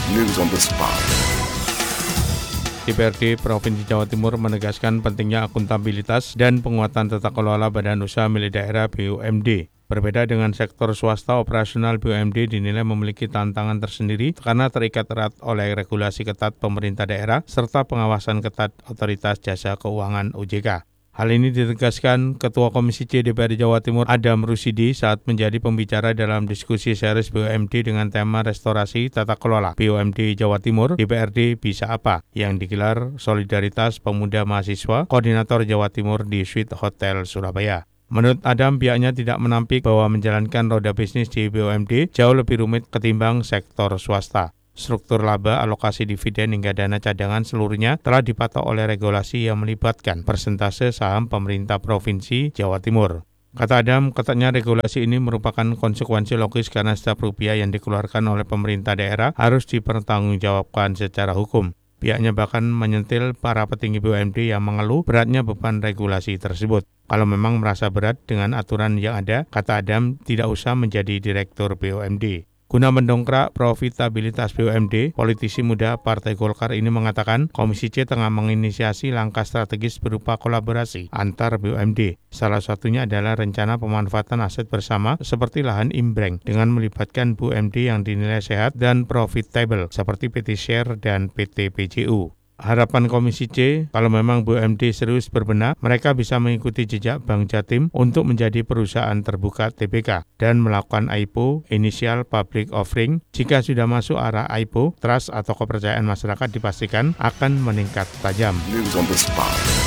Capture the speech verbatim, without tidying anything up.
News on the spot. D P R D Provinsi Jawa Timur menegaskan pentingnya akuntabilitas dan penguatan tata kelola badan usaha milik daerah B U M D. Berbeda dengan sektor swasta, operasional B U M D dinilai memiliki tantangan tersendiri karena terikat erat oleh regulasi ketat pemerintah daerah serta pengawasan ketat Otoritas Jasa Keuangan O J K. Hal ini ditegaskan Ketua Komisi C D P R D Jawa Timur Adam Rusidi saat menjadi pembicara dalam diskusi series B U M D dengan tema restorasi tata kelola B U M D Jawa Timur, D P R D bisa apa, yang digelar Solidaritas Pemuda Mahasiswa Koordinator Jawa Timur di Suite Hotel Surabaya. Menurut Adam, pihaknya tidak menampik bahwa menjalankan roda bisnis di B U M D jauh lebih rumit ketimbang sektor swasta. Struktur laba, alokasi dividen hingga dana cadangan seluruhnya telah dipatok oleh regulasi yang melibatkan persentase saham pemerintah Provinsi Jawa Timur. Kata Adam, ketatnya regulasi ini merupakan konsekuensi logis karena setiap rupiah yang dikeluarkan oleh pemerintah daerah harus dipertanggungjawabkan secara hukum. Pihaknya bahkan menyentil para petinggi B U M D yang mengeluh beratnya beban regulasi tersebut. Kalau memang merasa berat dengan aturan yang ada, kata Adam, tidak usah menjadi direktur B U M D. Guna mendongkrak profitabilitas B U M D, politisi muda Partai Golkar ini mengatakan Komisi C tengah menginisiasi langkah strategis berupa kolaborasi antar B U M D. Salah satunya adalah rencana pemanfaatan aset bersama seperti lahan imbreng dengan melibatkan B U M D yang dinilai sehat dan profitable seperti P T Share dan P T P J U. Harapan Komisi C, kalau memang B U M D serius berbenah, mereka bisa mengikuti jejak Bank Jatim untuk menjadi perusahaan terbuka T B K dan melakukan I P O, Initial Public Offering. Jika sudah masuk arah I P O, trust atau kepercayaan masyarakat dipastikan akan meningkat tajam. News on the spot.